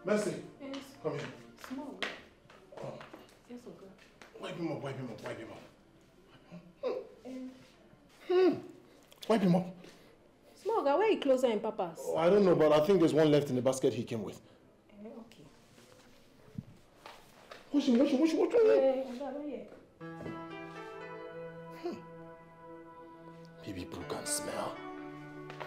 Mercy. Yes. Come here. Small. Oh. Yes, okay. Wipe him up, wipe him up, wipe him up. Wipe him up. Small guy, where are you closer in Papa's? Oh, I don't know, but I think there's one left in the basket he came with. Okay. Wash him. Yeah. Baby Pooh can smell.